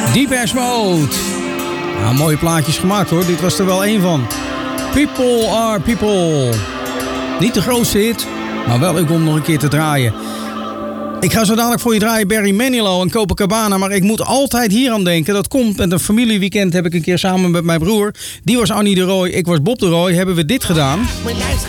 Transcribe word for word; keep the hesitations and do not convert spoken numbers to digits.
Depeche Mode. Ja, mooie plaatjes gemaakt hoor. Dit was er wel één van. People are people. Niet de grootste hit, maar wel leuk om nog een keer te draaien. Ik ga zo dadelijk voor je draaien Barry Manilow en Copacabana. Maar ik moet altijd hier aan denken. Dat komt met een familieweekend heb ik een keer samen met mijn broer. Die was Annie de Rooij, ik was Bob de Rooij. Hebben we dit gedaan.